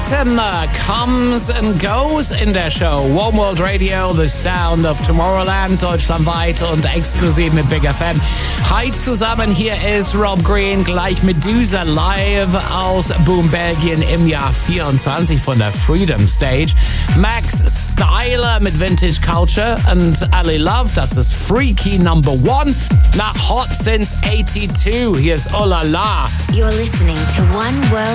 bisschen comes and goes in der Show. Warm World Radio, the sound of Tomorrowland, deutschlandweit und exklusiv mit Big FM. Hi zusammen, hier ist Rob Green, gleich Medusa live aus Boom, Belgien im Jahr 24 von der Freedom Stage. Max Styler mit Vintage Culture und Ali Love, das ist Freaky Number 1 nach Hot Since 82. Hier ist Oh La La. You're listening to One World